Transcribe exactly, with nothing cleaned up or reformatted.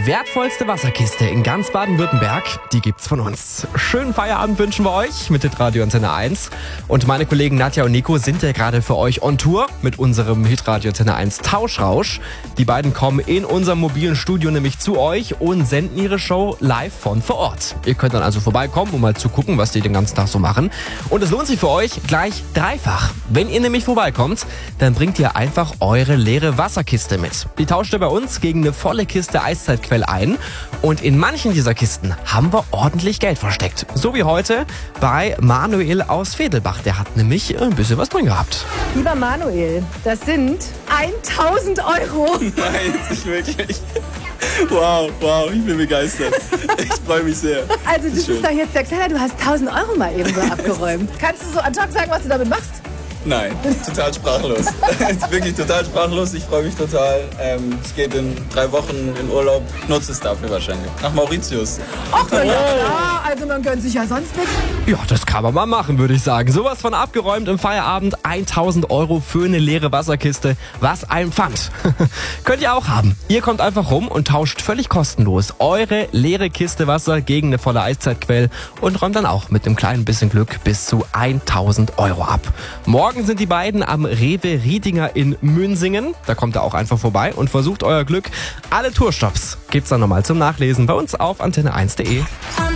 wertvollste Wasserkiste in ganz Baden-Württemberg, die gibt's von uns. Schönen Feierabend wünschen wir euch mit Hitradio Antenne eins. Und meine Kollegen Nadja und Nico sind ja gerade für euch on Tour mit unserem Hitradio Antenne eins Tauschrausch. Die beiden kommen in unserem mobilen Studio nämlich zu euch und senden ihre Show live von vor Ort. Ihr könnt dann also vorbeikommen, um mal zu gucken, was die den ganzen Tag so machen. Und es lohnt sich für euch gleich dreifach. Wenn ihr nämlich vorbeikommt, dann bringt ihr einfach eure leere Wasserkiste mit. Die tauscht ihr bei uns gegen eine volle Kiste Eiszeitquell ein. Und in manchen dieser Kisten haben wir ordentlich Geld versteckt. So wie heute bei Manuel aus Vedelbach. Der hat nämlich ein bisschen was drin gehabt. Lieber Manuel, das sind tausend Euro. Nein, jetzt nicht wirklich. Wow, wow, ich bin begeistert. Ich freue mich sehr. Also du bist Schön. doch jetzt der Kleiner, du hast tausend Euro mal eben so abgeräumt. Kannst du so ad hoc sagen, was du damit machst? Nein, total sprachlos. Wirklich total sprachlos. Ich freue mich total. Ähm, es geht in drei Wochen in Urlaub. Nutze es dafür wahrscheinlich. Nach Mauritius. Ach na ja, klar. Also man gönnt sich ja sonst nichts. Ja, das kann man mal machen, würde ich sagen. Sowas von abgeräumt im Feierabend. tausend Euro für eine leere Wasserkiste. Was ein Pfand. Könnt ihr auch haben. Ihr kommt einfach rum und tauscht völlig kostenlos eure leere Kiste Wasser gegen eine volle Eiszeitquell und räumt dann auch mit einem kleinen bisschen Glück bis zu tausend Euro ab. Morgen Morgen sind die beiden am Rewe Riedinger in Münsingen. Da kommt ihr auch einfach vorbei und versucht euer Glück. Alle Tourstops gibt's dann nochmal zum Nachlesen bei uns auf antenne eins punkt de.